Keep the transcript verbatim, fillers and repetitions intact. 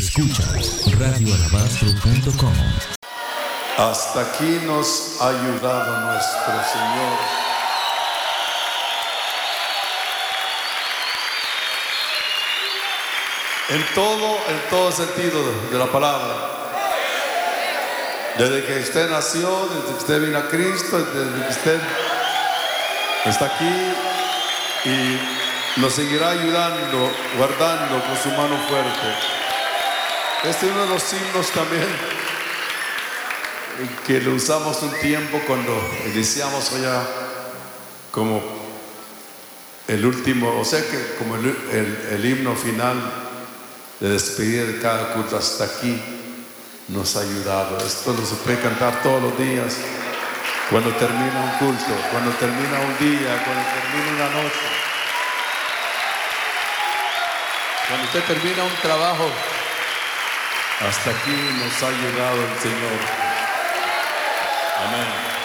Escuchas radio alabastro punto com. Hasta aquí nos ha ayudado nuestro Señor. En todo, en todo sentido de la palabra. Desde que usted nació, desde que usted vino a Cristo, desde que usted está aquí y nos seguirá ayudando, guardando con su mano fuerte. Este es uno de los himnos también que lo usamos un tiempo cuando iniciamos allá como el último, o sea que como el, el, el himno final de despedida de cada culto. Hasta aquí nos ha ayudado. Esto lo se puede cantar todos los días, cuando termina un culto, cuando termina un día, cuando termina una noche, cuando usted termina un trabajo. Hasta aquí nos ha llegado el Señor. Amén.